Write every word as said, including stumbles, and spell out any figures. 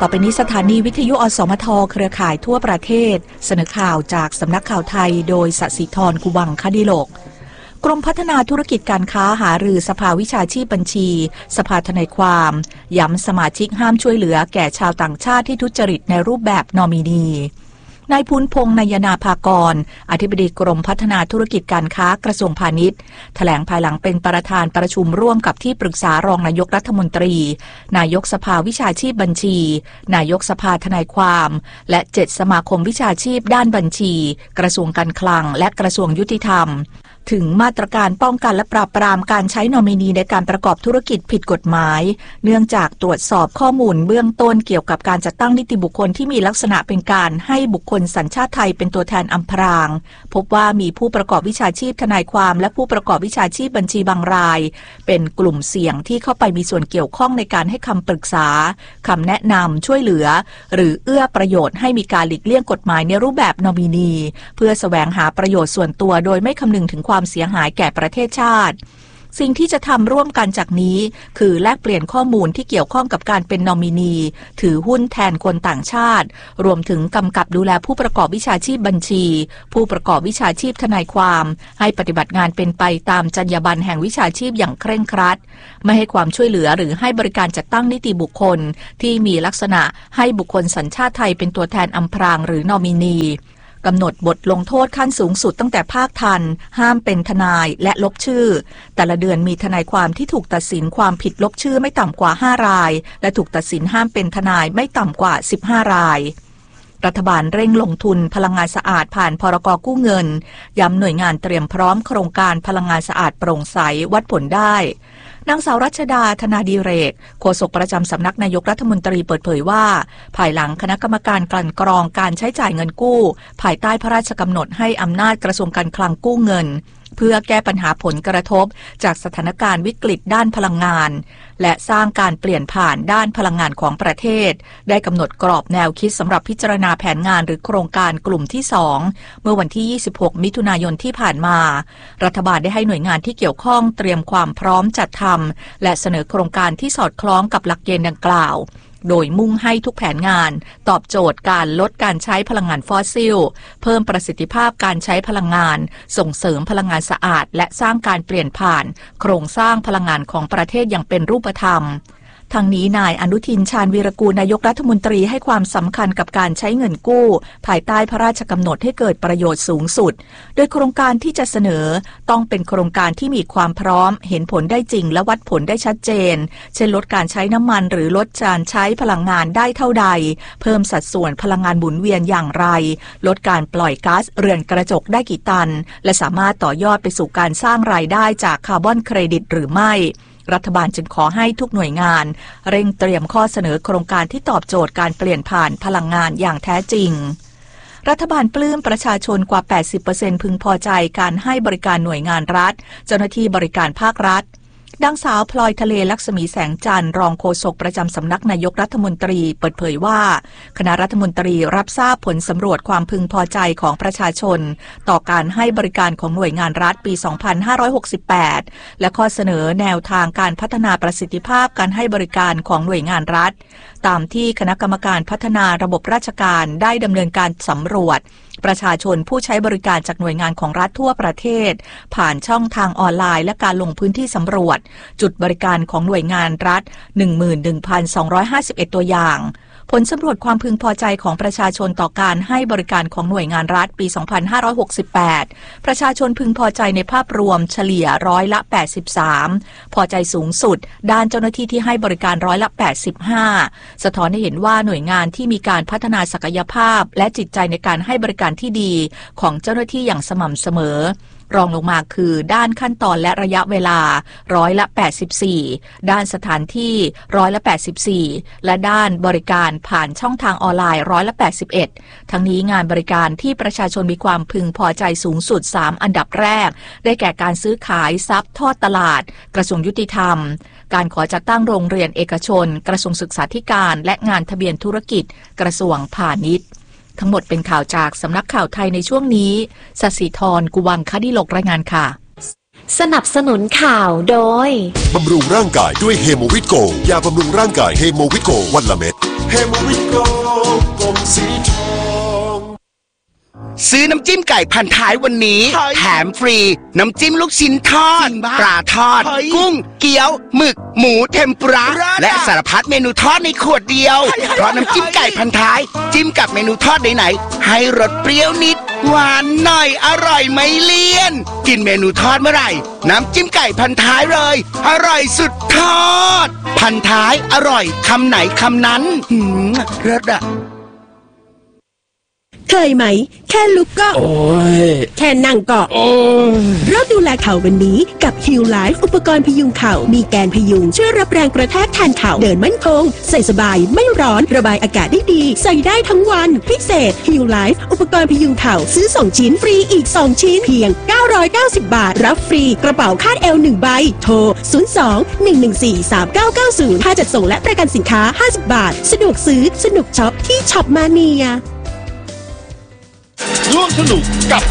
ต่อไปนี้สถานีวิทยุอสมทเครือข่ายทั่วประเทศเสนอข่าวจากสำนักข่าวไทยโดยสศิธรกุวังคดิโลกกรมพัฒนาธุรกิจการค้าหารือสภาวิชาชีพบัญชีสภาทนายความย้ำสมาชิกห้ามช่วยเหลือแก่ชาวต่างชาติที่ทุจริตในรูปแบบนอมินีนายภูนพงษ์นายนาภากรอธิบดีกรมพัฒนาธุรกิจการค้ากระทรวงพาณิชย์แถลงภายหลังเป็นประธานประชุมร่วมกับที่ปรึกษารองนายกรัฐมนตรีนายกสภาวิชาชีพบัญชีนายกสภาทนายความและเจ็ดสมาคมวิชาชีพด้านบัญชีกระทรวงการคลังและกระทรวงยุติธรรมถึงมาตรการป้องกันและปราบปรามการใช้นอมินีในการประกอบธุรกิจผิดกฎหมายเนื่องจากตรวจสอบข้อมูลเบื้องต้นเกี่ยวกับการจัดตั้งนิติบุคคลที่มีลักษณะเป็นการให้บุคคลสัญชาติไทยเป็นตัวแทนอำพรางพบว่ามีผู้ประกอบวิชาชีพทนายความและผู้ประกอบวิชาชีพบัญชีบางรายเป็นกลุ่มเสี่ยงที่เข้าไปมีส่วนเกี่ยวข้องในการให้คำปรึกษาคำแนะนำช่วยเหลือหรือเอื้อประโยชน์ให้มีการหลีกเลี่ยงกฎหมายในรูปแบบนอมินีเพื่อแสวงหาประโยชน์ส่วนตัวโดยไม่คำนึงถึงความเสียหายแก่ประเทศชาติสิ่งที่จะทำร่วมกันจากนี้คือแลกเปลี่ยนข้อมูลที่เกี่ยวข้องกับการเป็นนอมินีถือหุ้นแทนคนต่างชาติรวมถึงกำกับดูแลผู้ประกอบวิชาชีพบัญชีผู้ประกอบวิชาชีพทนายความให้ปฏิบัติงานเป็นไปตามจรรยาบรรณแห่งวิชาชีพอย่างเคร่งครัดไม่ให้ความช่วยเหลือหรือให้บริการจัดตั้งนิติบุคคลที่มีลักษณะให้บุคคลสัญชาติไทยเป็นตัวแทนอำพรางหรือนอมินีกำหนดบทลงโทษขั้นสูงสุดตั้งแต่ภาคทันห้ามเป็นทนายและลบชื่อแต่ละเดือนมีทนายความที่ถูกตัดสินความผิดลบชื่อไม่ต่ำกว่าห้ารายและถูกตัดสินห้ามเป็นทนายไม่ต่ำกว่าสิบห้ารายรัฐบาลเร่งลงทุนพลังงานสะอาดผ่านพรก.กู้เงินย้ำหน่วยงานเตรียมพร้อมโครงการพลังงานสะอาดโปร่งใสวัดผลได้นางสาวรัชดาธนาดิเรกโฆษกประจำสำนักนายกรัฐมนตรีเปิดเผยว่าภายหลังคณะกรรมการกลั่นกรองการใช้จ่ายเงินกู้ภายใต้พระราชกำหนดให้อำนาจกระทรวงการคลังกู้เงินเพื่อแก้ปัญหาผลกระทบจากสถานการณ์วิกฤตด้านพลังงานและสร้างการเปลี่ยนผ่านด้านพลังงานของประเทศได้กำหนดกรอบแนวคิดสำหรับพิจารณาแผนงานหรือโครงการกลุ่มที่สองเมื่อวันที่ยี่สิบหกมิถุนายนที่ผ่านมารัฐบาลได้ให้หน่วยงานที่เกี่ยวข้องเตรียมความพร้อมจัดทำและเสนอโครงการที่สอดคล้องกับหลักเกณฑ์ดังกล่าวโดยมุ่งให้ทุกแผนงานตอบโจทย์การลดการใช้พลังงานฟอสซิลเพิ่มประสิทธิภาพการใช้พลังงานส่งเสริมพลังงานสะอาดและสร้างการเปลี่ยนผ่านโครงสร้างพลังงานของประเทศอย่างเป็นรูปธรรมทางนี้นายอนุทินชาญวีรกูลนายกรัฐมนตรีให้ความสำคัญกับการใช้เงินกู้ภายใต้พระราชกำหนดให้เกิดประโยชน์สูงสุดโดยโครงการที่จะเสนอต้องเป็นโครงการที่มีความพร้อมเห็นผลได้จริงและวัดผลได้ชัดเจนเช่นลดการใช้น้ำมันหรือลดการใช้พลังงานได้เท่าใดเพิ่มสัดส่วนพลังงานหมุนเวียนอย่างไรลดการปล่อยก๊าซเรือนกระจกได้กี่ตันและสามารถต่อยอดไปสู่การสร้างรายได้จากคาร์บอนเครดิตหรือไม่รัฐบาลจึงขอให้ทุกหน่วยงานเร่งเตรียมข้อเสนอโครงการที่ตอบโจทย์การเปลี่ยนผ่านพลังงานอย่างแท้จริงรัฐบาลปลื้มประชาชนกว่า แปดสิบเปอร์เซ็นต์ พึงพอใจการให้บริการหน่วยงานรัฐเจ้าหน้าที่บริการภาครัฐดังสาวพลอยทะเลลักษมีแสงจันทร์รองโฆษกประจำสำนักนายกรัฐมนตรีเปิดเผยว่าคณะรัฐมนตรีรับทราบผลสำรวจความพึงพอใจของประชาชนต่อการให้บริการของหน่วยงานรัฐปี สองพันห้าร้อยหกสิบแปด และข้อเสนอแนวทางการพัฒนาประสิทธิภาพการให้บริการของหน่วยงานรัฐตามที่คณะกรรมการพัฒนาระบบราชการได้ดำเนินการสำรวจประชาชนผู้ใช้บริการจากหน่วยงานของรัฐทั่วประเทศผ่านช่องทางออนไลน์และการลงพื้นที่สำรวจจุดบริการของหน่วยงานรัฐ หนึ่งหมื่นหนึ่งพันสองร้อยห้าสิบเอ็ด ตัวอย่างผลสำรวจความพึงพอใจของประชาชนต่อการให้บริการของหน่วยงานรัฐปี สองพันห้าร้อยหกสิบแปด ประชาชนพึงพอใจในภาพรวมเฉลี่ยร้อยละ แปดสิบสาม พอใจสูงสุดด้านเจ้าหน้าที่ที่ให้บริการร้อยละ แปดสิบห้า สะท้อนให้เห็นว่าหน่วยงานที่มีการพัฒนาศักยภาพและจิตใจในการให้บริการที่ดีของเจ้าหน้าที่อย่างสม่ำเสมอรองลงมาคือด้านขั้นตอนและระยะเวลาร้อยละแปดสิบสี่ด้านสถานที่ร้อยละแปดสิบสี่และด้านบริการผ่านช่องทางออนไลน์ร้อยละแปดสิบเอ็ดทั้งนี้งานบริการที่ประชาชนมีความพึงพอใจสูงสุดสามอันดับแรกได้แก่การซื้อขายทรัพย์ทอดตลาดกระทรวงยุติธรรมการขอจัดตั้งโรงเรียนเอกชนกระทรวงศึกษาธิการและงานทะเบียนธุรกิจกระทรวงพาณิชย์ทั้งหมดเป็นข่าวจากสำนักข่าวไทยในช่วงนี้สศิธรกุวังคดิโลกรายงานค่ะสนับสนุนข่าวโดยบำรุงร่างกายด้วยเฮโมวิตโกยาบำรุงร่างกายเฮโมวิตโกวันละเม็ดเฮโมวิตโกกลมสีทองซื้อน้ำจิ้มไก่พันท้ายวันนี้แถมฟรีน้ำจิ้มลูกชิ้นทอดปลาทอดกุ้งเกี๊ยวหมึกหมูเทมปุระและสารพัดเมนูทอดในขวดเดียวเพราะน้ำจิ้มไก่พันท้ายจิ้มกับเมนูทอดไหนๆให้รสเปรี้ยวนิดหวานหน่อยอร่อยไม่เลี่ยนกินเมนูทอดเมื่อไหร่น้ำจิ้มไก่พันท้ายเลยอร่อยสุดทอดพันท้ายอร่อยคำไหนคำนั้นหืมรสอะเคยไหมแค่ลุกก็โอ้ยแค่นั่งก็โอ้ยเริ่มดูแลเข่าวันนี้กับ Heal Life อุปกรณ์พยุงเข่ามีแกนพยุงช่วยรับแรงกระแทกแทนเข่าเดินมั่นคงใส่สบายไม่ร้อนระบายอากาศได้ดีใส่ได้ทั้งวันพิเศษ Heal Life อุปกรณ์พยุงเข่าซื้อสองชิ้นฟรีอีกสองชิ้นเพียงเก้าร้อยเก้าสิบบาทรับฟรีกระเป๋าคาดเอวหนึ่งใบโทรศูนย์ สอง หนึ่ง หนึ่ง สี่ สาม เก้า เก้า ศูนย์ค่าจัดส่งและประกันสินค้าห้าสิบบาทสะดวกซื้อสนุกช็อปที่ช็อปมาเนียร่วมสนุกกับ